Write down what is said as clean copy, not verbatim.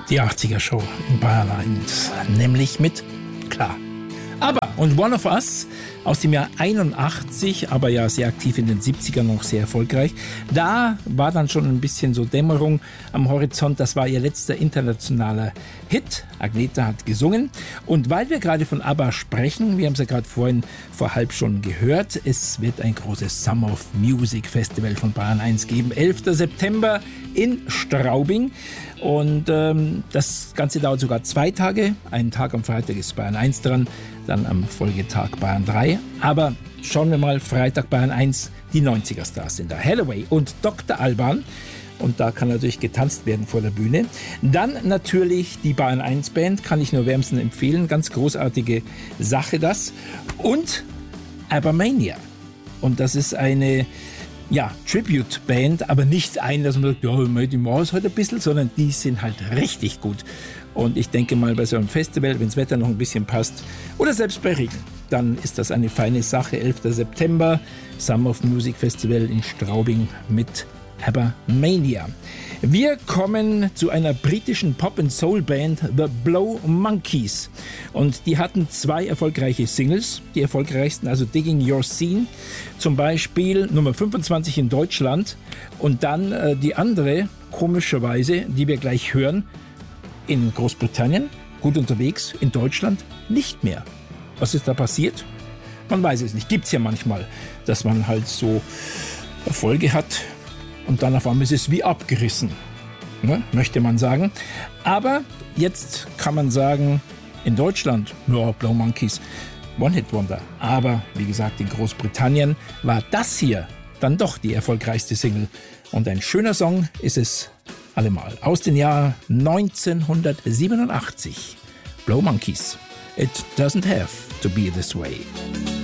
Die 80er Show in Bayern 1, nämlich mit Klar. Aber, und One of Us aus dem Jahr 81, aber ja sehr aktiv in den 70ern, noch sehr erfolgreich. Da war dann schon ein bisschen so Dämmerung am Horizont. Das war ihr letzter internationaler Hit. Agnetha hat gesungen. Und weil wir gerade von ABBA sprechen, wir haben es ja gerade vorhin vor halb schon gehört, es wird ein großes Summer of Music Festival von Bayern 1 geben. 11. September in Straubing. Und das Ganze dauert sogar 2 Tage. Einen Tag am Freitag ist Bayern 1 dran, dann am Folgetag Bayern 3. Aber schauen wir mal, Freitag Bayern 1, die 90er-Stars sind da. Hathaway und Dr. Alban. Und da kann natürlich getanzt werden vor der Bühne. Dann natürlich die Bayern 1 Band, kann ich nur wärmstens empfehlen. Ganz großartige Sache das. Und ABBA-Mania. Und das ist eine Tribute-Band, aber nicht dass man sagt, ja, die machen es halt ein bisschen, sondern die sind halt richtig gut. Und ich denke mal, bei so einem Festival, wenn das Wetter noch ein bisschen passt, oder selbst bei Regen, dann ist das eine feine Sache. 11. September, Summer of Music Festival in Straubing mit ABBA-Mania. Wir kommen zu einer britischen Pop-and-Soul-Band, The Blow Monkeys. Und die hatten 2 erfolgreiche Singles, die erfolgreichsten, also Digging Your Scene, zum Beispiel Nummer 25 in Deutschland. Und dann die andere, komischerweise, die wir gleich hören, in Großbritannien, gut unterwegs, in Deutschland nicht mehr. Was ist da passiert? Man weiß es nicht. Gibt es ja manchmal, dass man halt so Erfolge hat, und dann auf einmal ist es wie abgerissen, ne, möchte man sagen. Aber jetzt kann man sagen, in Deutschland, ja, Blow Monkeys, One-Hit-Wonder. Aber wie gesagt, in Großbritannien war das hier dann doch die erfolgreichste Single. Und ein schöner Song ist es allemal. Aus dem Jahr 1987. Blow Monkeys. It doesn't have to be this way.